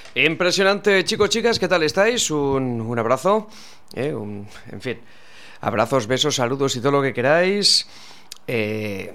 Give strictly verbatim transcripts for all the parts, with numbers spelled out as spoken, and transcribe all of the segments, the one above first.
Impresionante, chicos, chicas, ¿qué tal estáis? Un, un abrazo, eh, un, en fin, abrazos, besos, saludos y todo lo que queráis. Eh,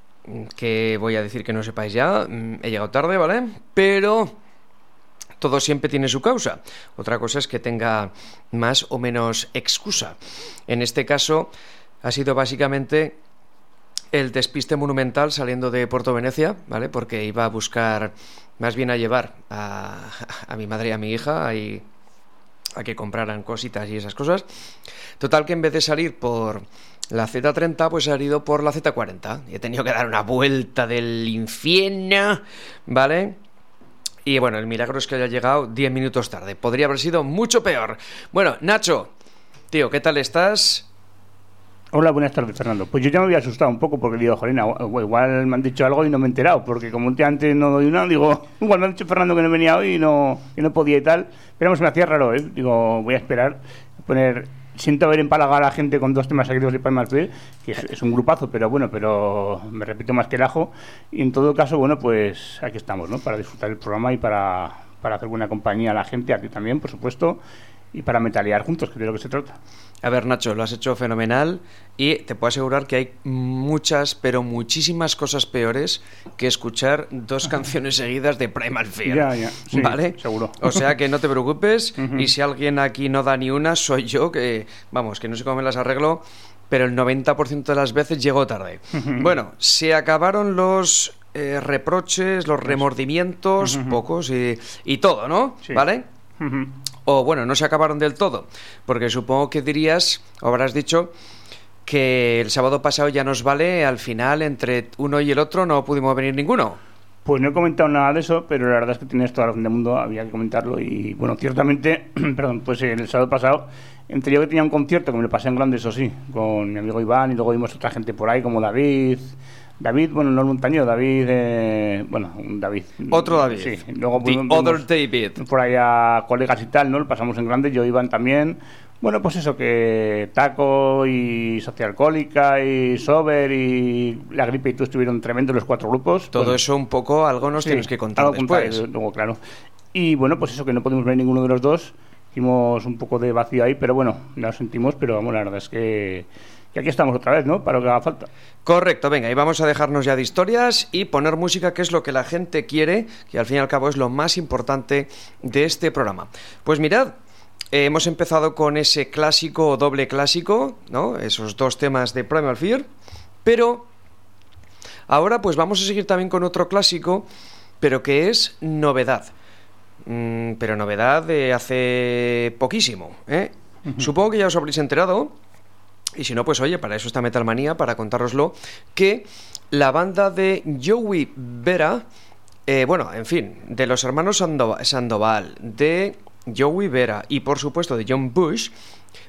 que voy a decir que no sepáis ya, he llegado tarde, ¿vale? Pero todo siempre tiene su causa. Otra cosa es que tenga más o menos excusa. En este caso ha sido básicamente el despiste monumental saliendo de Puerto Venecia, ¿vale? Porque iba a buscar, más bien a llevar a, a mi madre y a mi hija y a que compraran cositas y esas cosas. Total que en vez de salir por la Z treinta, pues he salido por la Z cuarenta. Y he tenido que dar una vuelta del infierno, ¿vale? Y bueno, el milagro es que haya llegado diez minutos tarde. Podría haber sido mucho peor. Bueno, Nacho, tío, ¿qué tal estás? Hola, buenas tardes, Fernando. Pues yo ya me había asustado un poco porque digo, jolena, igual me han dicho algo y no me he enterado, porque como un día antes no doy una, digo, igual me han dicho Fernando que no venía hoy y no, y no podía y tal. Pero vamos, me hacía raro, ¿eh? Digo, voy a esperar, a poner... Siento haber empalagado a la gente con dos temas seguidos de Primal Fear, que es, es un grupazo, pero bueno, pero me repito más que el ajo. Y en todo caso, bueno, pues aquí estamos, ¿no? Para disfrutar el programa y para, para hacer buena compañía a la gente, a ti también, por supuesto, y para metalear juntos, que de lo que se trata. A ver, Nacho, lo has hecho fenomenal y te puedo asegurar que hay muchas, pero muchísimas cosas peores que escuchar dos canciones seguidas de Primal Fear. Ya, ya, sí, ¿vale? Seguro. O sea que no te preocupes. Uh-huh. Y si alguien aquí no da ni una, soy yo, que vamos, que no sé cómo me las arreglo, pero el noventa por ciento de las veces llego tarde. Uh-huh. Bueno, se acabaron los eh, reproches, los remordimientos, uh-huh. pocos y, y todo, ¿no? Sí. ¿Vale? Uh-huh. O bueno, no se acabaron del todo, porque supongo que dirías, o habrás dicho, que el sábado pasado ya nos vale, al final entre uno y el otro no pudimos venir ninguno. Pues no he comentado nada de eso, pero la verdad es que tienes toda la razón del mundo, había que comentarlo. Y bueno, ciertamente, perdón, pues el sábado pasado, entre yo que tenía un concierto, que me lo pasé en grande, eso sí, con mi amigo Iván, y luego vimos otra gente por ahí, como David... David, bueno, no el montañero, David, eh, bueno, David. Otro David. Sí, luego The vimos, other David. Por ahí a colegas y tal, ¿no? Lo pasamos en grande, yo, Iván también. Bueno, pues eso, que Taco y Sociedad Alcohólica y Sober y La Gripe y tú estuvieron tremendos los cuatro grupos. Todo bueno, eso un poco, algo nos sí, tienes que contar algo después. Contar, luego, claro. Y bueno, pues eso, que no pudimos ver ninguno de los dos. Hicimos un poco de vacío ahí, pero bueno, no lo sentimos, pero vamos, la verdad es que... Y aquí estamos otra vez, ¿no? Para lo que haga falta. Correcto, venga, y vamos a dejarnos ya de historias y poner música, que es lo que la gente quiere, que al fin y al cabo es lo más importante de este programa. Pues mirad, eh, hemos empezado con ese clásico o doble clásico, ¿no? Esos dos temas de Primal Fear, pero ahora pues vamos a seguir también con otro clásico, pero que es novedad. Mm, pero novedad de hace poquísimo, ¿eh? Uh-huh. Supongo que ya os habréis enterado. Y si no, pues oye, para eso está Metalmanía, para contároslo, que la banda de Joey Vera, eh, bueno, en fin, de los hermanos Sandoval, de Joey Vera y por supuesto de John Bush,